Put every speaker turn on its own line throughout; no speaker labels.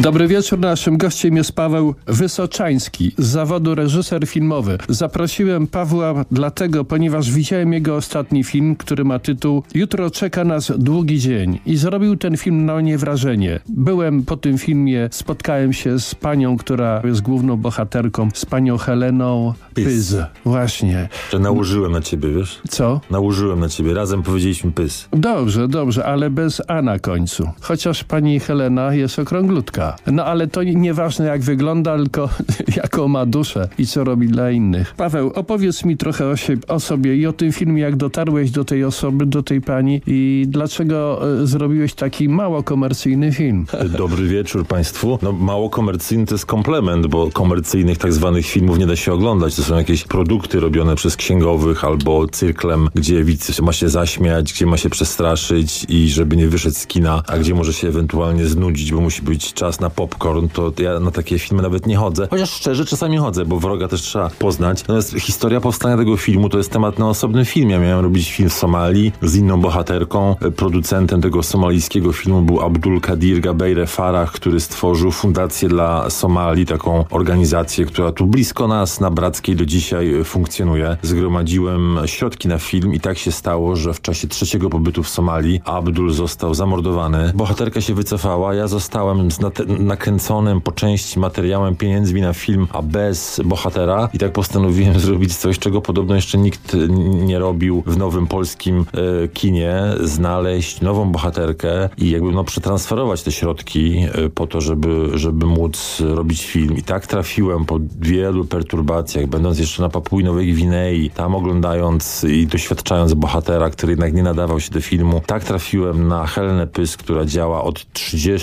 Dobry wieczór, naszym gościem jest Paweł Wysoczański, z zawodu reżyser filmowy. Zaprosiłem Pawła dlatego, ponieważ widziałem jego ostatni film, który ma tytuł Jutro czeka nas długi dzień i zrobił ten film na mnie wrażenie. Byłem po tym filmie, spotkałem się z panią, która jest główną bohaterką, z panią Heleną Pyz. Właśnie.
Że nałożyłem na ciebie, wiesz?
Co?
Nałożyłem na ciebie, razem powiedzieliśmy Pyz.
Dobrze, ale bez A na końcu. Chociaż pani Helena jest okrąglutka. No ale to nieważne jak wygląda, tylko jaką ma duszę i co robi dla innych. Paweł, opowiedz mi trochę o sobie i o tym filmie, jak dotarłeś do tej osoby, do tej pani i dlaczego zrobiłeś taki mało komercyjny film.
Dobry wieczór państwu. No mało komercyjny to jest komplement, bo komercyjnych tak zwanych filmów nie da się oglądać. To są jakieś produkty robione przez księgowych albo cyrklem, gdzie widz ma się zaśmiać, gdzie ma się przestraszyć i żeby nie wyszedł z kina, a gdzie może się ewentualnie znudzić, bo musi być czas na popcorn, to ja na takie filmy nawet nie chodzę. Chociaż szczerze czasami chodzę, bo wroga też trzeba poznać. Natomiast historia powstania tego filmu to jest temat na osobny film. Ja miałem robić film w Somalii z inną bohaterką. Producentem tego somalijskiego filmu był Abdul Kadir Gabeire Farah, który stworzył Fundację dla Somalii, taką organizację, która tu blisko nas, na Brackiej do dzisiaj funkcjonuje. Zgromadziłem środki na film i tak się stało, że w czasie trzeciego pobytu w Somalii Abdul został zamordowany. Bohaterka się wycofała, ja zostałem z nakręconym po części materiałem, pieniędzmi na film, a bez bohatera. I tak postanowiłem zrobić coś, czego podobno jeszcze nikt nie robił w nowym polskim kinie. Znaleźć nową bohaterkę i jakby przetransferować te środki po to, żeby móc robić film. I tak trafiłem po wielu perturbacjach, będąc jeszcze na Papui Nowej Gwinei, tam oglądając i doświadczając bohatera, który jednak nie nadawał się do filmu, tak trafiłem na Helenę Pyz, która działa od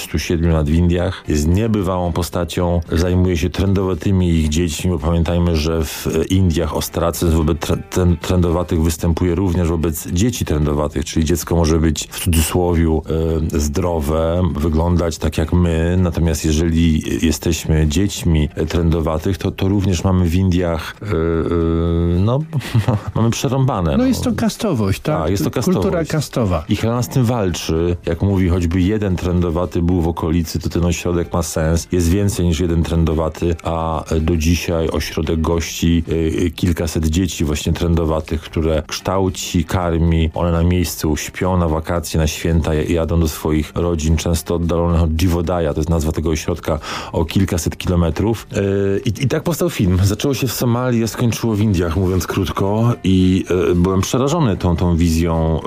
37 lat w Indiach. Jest niebywałą postacią, zajmuje się trendowatymi ich dziećmi, bo pamiętajmy, że w Indiach ostracyzm wobec trendowatych występuje również wobec dzieci trendowatych, czyli dziecko może być w cudzysłowiu zdrowe, wyglądać tak jak my, natomiast jeżeli jesteśmy dziećmi trendowatych, to również mamy w Indiach mamy przerąbane.
No jest to kastowość, tak?
Jest to kastowość.
Kultura kastowa.
I Helena z tym walczy. Jak mówi, choćby jeden trendowaty był w okolicy, to ten ośrodek ma sens. Jest więcej niż jeden trendowaty, a do dzisiaj ośrodek gości kilkaset dzieci właśnie trendowatych, które kształci, karmi. One na miejscu śpią na wakacje, na święta, jadą do swoich rodzin, często oddalonych od Dziwodaja, to jest nazwa tego ośrodka, o kilkaset kilometrów. I tak powstał film. Zaczęło się w Somalii, a skończyło w Indiach, mówiąc krótko, i byłem przerażony tą wizją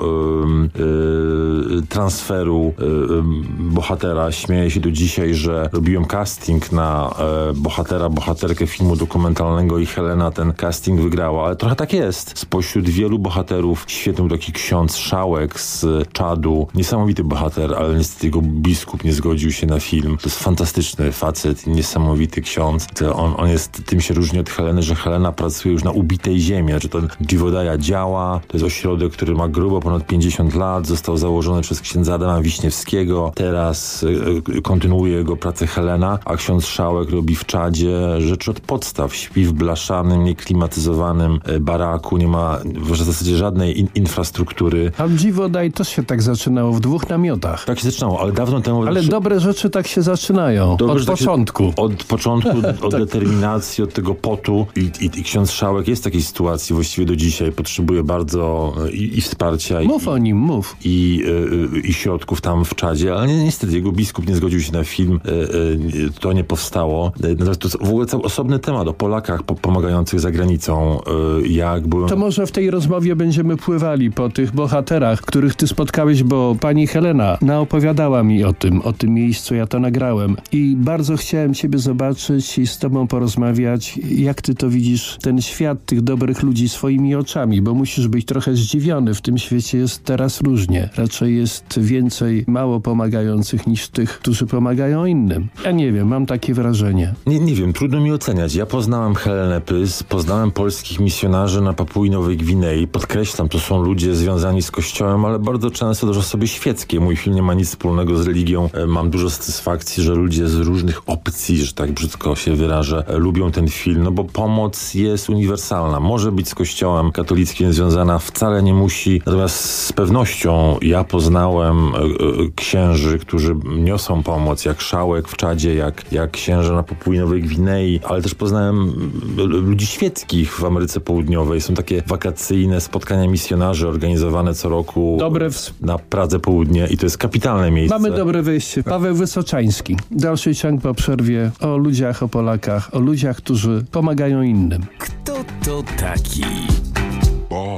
transferu bohatera. Śmieję się do dzisiaj, że robiłem casting na bohaterkę filmu dokumentalnego i Helena ten casting wygrała, ale trochę tak jest. Spośród wielu bohaterów świetny taki ksiądz Szałek z Czadu. Niesamowity bohater, ale niestety jego biskup nie zgodził się na film. To jest fantastyczny facet, niesamowity ksiądz. On jest, tym się różni od Heleny, że Helena pracuje już na ubitej ziemi. Znaczy to Dziwodaja działa, to jest ośrodek, który ma grubo ponad 50 lat, został założony przez księdza Adama Wiśniewskiego. Teraz kontynuuje jego pracę Helena, a ksiądz Szałek robi w Czadzie rzeczy od podstaw. Śpi w blaszanym, nieklimatyzowanym baraku, nie ma w zasadzie żadnej infrastruktury.
A w Dziwodaj też się tak zaczynało, w 2 namiotach.
Tak się zaczynało, ale dawno temu...
Ale dobre rzeczy tak się zaczynają. Od początku.
Od początku, od determinacji, od tego potu. I ksiądz Szałek jest w takiej sytuacji właściwie do dzisiaj. Potrzebuje bardzo i wsparcia.
Mów o nim, mów.
I środków tam w Czadzie, ale niestety jego biskup nie zgodził się na film. To nie powstało. To jest w ogóle cały osobny temat o Polakach pomagających za granicą.
To może w tej rozmowie będziemy pływali po tych bohaterach, których ty spotkałeś, bo pani Helena naopowiadała mi o tym miejscu, ja to nagrałem. I bardzo chciałem ciebie zobaczyć i z tobą porozmawiać, jak ty to widzisz, ten świat tych dobrych ludzi swoimi oczami, bo musisz być trochę zdziwiony. W tym świecie jest teraz różnie. Raczej jest więcej mało pomagających niż tych, którzy pomagają innym. Ja nie wiem, mam takie wrażenie.
Nie wiem, trudno mi oceniać. Ja poznałem Helenę Pyz, poznałem polskich misjonarzy na Papui Nowej Gwinei. Podkreślam, to są ludzie związani z Kościołem, ale bardzo często też osoby świeckie. Mój film nie ma nic wspólnego z religią. Mam dużo satysfakcji, że ludzie z różnych opcji, że tak brzydko się wyrażę, lubią ten film, no bo pomoc jest uniwersalna. Może być z Kościołem katolickim związana, wcale nie musi. Natomiast z pewnością ja poznałem księży, którzy niosą pomoc, jak marszałek w Czadzie, jak księża na Papui Nowej Gwinei, ale też poznałem ludzi świeckich w Ameryce Południowej. Są takie wakacyjne spotkania misjonarzy organizowane co roku na Pradze Południe i to jest kapitalne miejsce.
Mamy dobre wyjście. Paweł Wysoczański. Dalszy ciąg po przerwie o ludziach, o Polakach, o ludziach, którzy pomagają innym.
Kto to taki?